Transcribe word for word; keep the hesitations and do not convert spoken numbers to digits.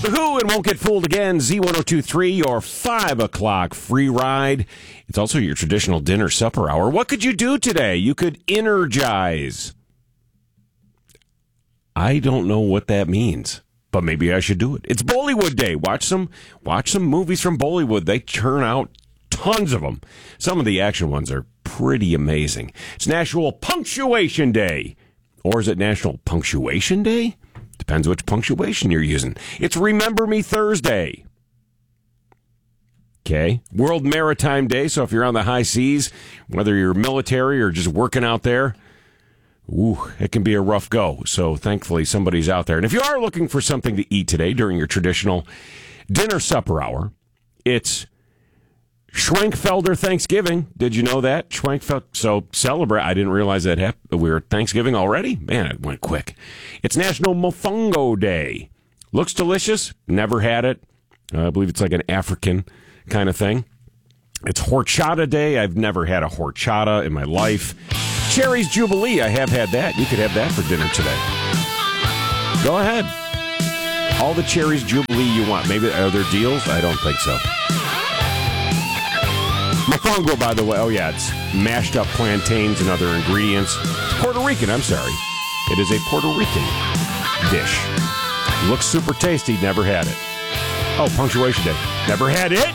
The Who and Won't Get Fooled Again, Z ten twenty-three, your five o'clock free ride. It's also your traditional dinner supper hour. What could you do today? You could energize. I don't know what that means, but maybe I should do it. It's Bollywood Day. Watch some, watch some movies from Bollywood. They churn out tons of them. Some of the action ones are pretty amazing. It's National Punctuation Day. Or is it National Punctuation Day? Depends which punctuation you're using. It's Remember Me Thursday. Okay. World Maritime Day. So if you're on the high seas, whether you're military or just working out there, ooh, it can be a rough go. So thankfully somebody's out there. And if you are looking for something to eat today during your traditional dinner supper hour, it's Schwenkfelder Thanksgiving. Did you know that? Schwenkfelder. So celebrate. I didn't realize that happened. We were at Thanksgiving already? Man, it went quick. It's National Mofongo Day. Looks delicious. Never had it. Uh, I believe it's like an African kind of thing. It's Horchata Day. I've never had a horchata in my life. Cherries Jubilee. I have had that. You could have that for dinner today. Go ahead. All the Cherries Jubilee you want. Maybe are there deals? I don't think so. Mofongo, by the way, oh yeah, it's mashed up plantains and other ingredients. It's Puerto Rican, I'm sorry. It is a Puerto Rican dish. Looks super tasty, never had it. Oh, Punctuation Day. Never had it?